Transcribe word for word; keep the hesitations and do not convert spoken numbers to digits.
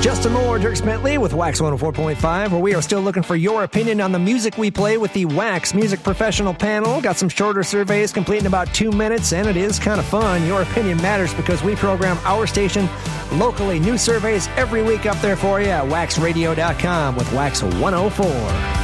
Justin Moore, Dirk Bentley with Wax one oh four point five, where we are still looking for your opinion on the music we play with the Wax Music Professional Panel. Got some shorter surveys complete in about two minutes, and it is kind of fun. Your opinion matters because we program our station locally. New surveys every week up there for you at wax radio dot com with Wax one oh four.